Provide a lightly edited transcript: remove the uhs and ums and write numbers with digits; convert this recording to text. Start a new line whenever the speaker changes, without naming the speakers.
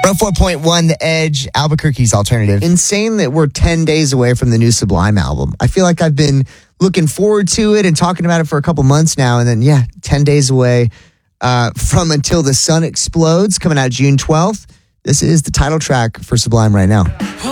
104.1 The Edge, Albuquerque's alternative. Insane that we're 10 days away from the new Sublime album. I feel like I've been looking forward to it and talking about it for a couple months now. And then, 10 days away from Until the Sun Explodes, coming out June 12th. This is the title track for Sublime right now.